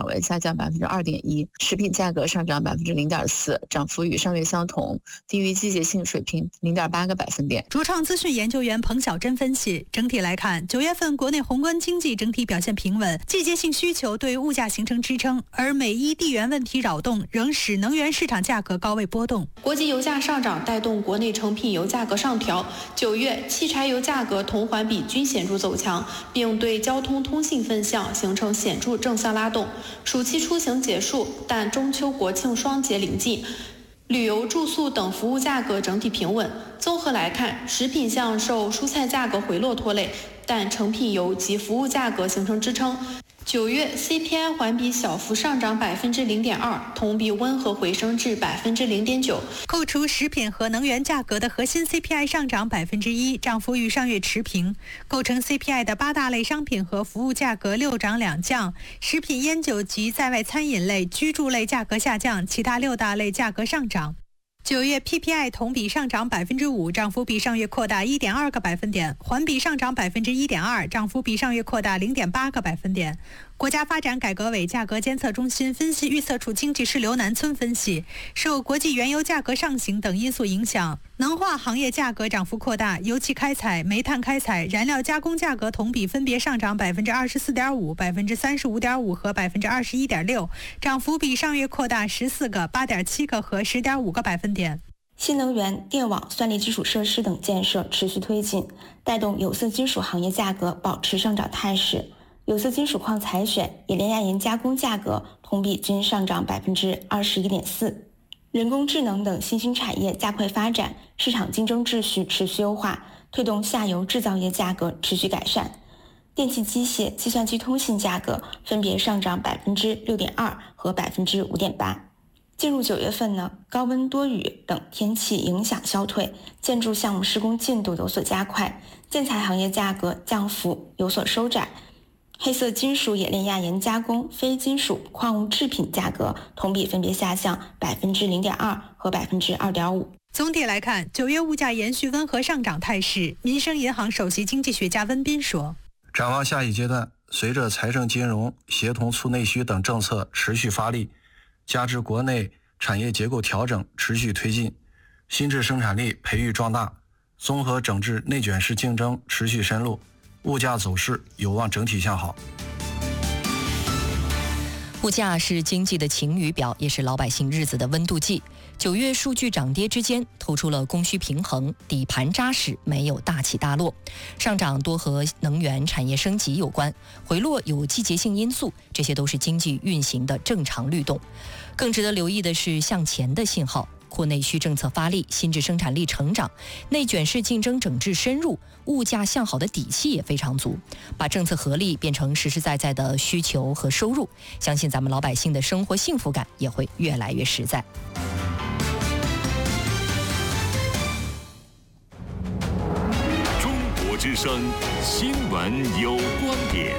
为下降2.1%，食品价格上涨0.4%，涨幅与上月相同，低于季节性水平0.8个百分点。 主创资讯研究员彭晓珍分析，整体来看，9月份国内宏观经济整体表现平稳，季节性需求对物价形成支撑，而美伊地缘问题扰动仍使能源市场价格高位波动。 国际油价上涨带动国内成品油价格上调，9月汽柴油价格同环比均显著走强，并对交通通信分项形成显著正向拉动。暑期出行结束，但中秋国庆双节临近，旅游住宿等服务价格整体平稳。综合来看，食品项受蔬菜价格回落拖累，但成品油及服务价格形成支撑。9月 CPI 环比小幅上涨0.2%，同比温和回升至0.9%。 扣除食品和能源价格的核心 CPI 上涨1%，涨幅与上月持平。构成 CPI 的8大类商品和服务价格6涨2降，食品、烟酒及在外餐饮类、居住类价格下降，其他6大类价格上涨。9月 PPI 同比上涨5%，涨幅比上月扩大1.2个百分点，环比上涨1.2%，涨幅比上月扩大0.8个百分点。国家发展改革委价格监测中心分析预测处经济师刘南村分析，受国际原油价格上行等因素影响，能化行业价格涨幅扩大，油气开采、煤炭开采、燃料加工价格同比分别上涨24.5%、35.5%和21.6%，涨幅比上月扩大14个、8.7个和10.5个百分点。 新能源、电网、算力基础设施等建设持续推进，带动有色金属行业价格保持上涨态势。有色金属矿采选、冶炼亚盐加工价格同比均上涨21.4%。人工智能等新兴产业加快发展，市场竞争秩序持续优化，推动下游制造业价格持续改善。电气机械、计算机通信价格分别上涨6.2%和5.8%。进入9月份呢，高温多雨等天气影响消退，建筑项目施工进度有所加快，建材行业价格降幅有所收窄。黑色金属冶炼亚盐加工、非金属矿物制品价格同比分别下降0.2%和2.5%。 总体来看，9月物价延续温和上涨态势。民生银行首席经济学家温彬说：“ 展望下一阶段，随着财政金融协同促内需等政策持续发力，加之国内产业结构调整持续推进，新质生产力培育壮大，综合整治内卷式竞争持续深入，物价走势有望整体向好。” 物价是经济的晴雨表，也是老百姓日子的温度计。9月数据涨跌之间透出了供需平衡，底盘扎实，没有大起大落。上涨多和能源产业升级有关，回落有季节性因素，这些都是经济运行的正常律动。更值得留意的是向前的信号。扩内需政策发力，新质生产力成长，内卷式竞争整治深入，物价向好的底气也非常足。把政策合力变成实实在在的需求和收入，相信咱们老百姓的生活幸福感也会越来越实在。 中国之声新闻有观点，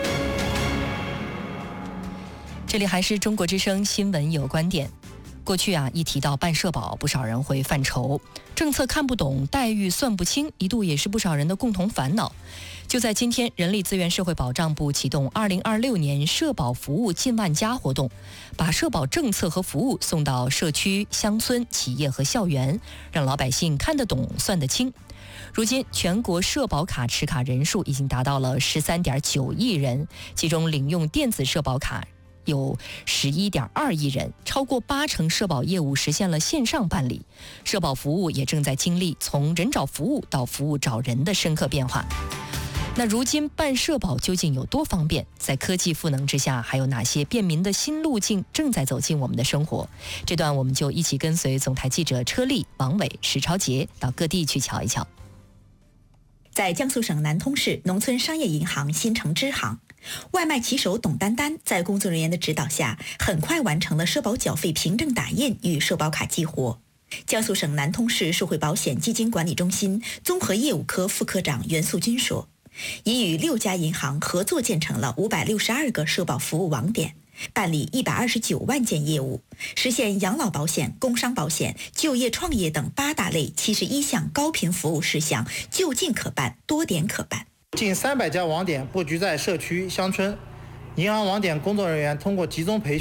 这里还是中国之声新闻有观点。过去一提到办社保，不少人会犯愁，政策看不懂，待遇算不清，一度也是不少人的共同烦恼。就在今天，人力资源社会保障部启动2026年社保服务近万家活动，把社保政策和服务送到社区、乡村、企业和校园，让老百姓看得懂、算得清。如今，全国社保卡持卡人数已经达到了13.9亿人，其中领用电子社保卡有11.2亿人，超过80%社保业务实现了线上办理，社保服务也正在经历从人找服务到服务找人的深刻变化。那如今办社保究竟有多方便？在科技赋能之下，还有哪些便民的新路径正在走进我们的生活？这段我们就一起跟随总台记者车丽、王伟、石超杰到各地去瞧一瞧。 在江苏省南通市农村商业银行新城支行，外卖骑手董丹丹在工作人员的指导下，很快完成了社保缴费凭证打印与社保卡激活。江苏省南通市社会保险基金管理中心综合业务科副科长袁素军说，已与6家银行合作建成了562个社保服务网点，办理129万件业务，实现养老保险、工伤保险、就业创业等8大类71项高频服务事项，就近可办，多点可办。 近300家网点布局在社区、乡村，银行网点工作人员通过集中培训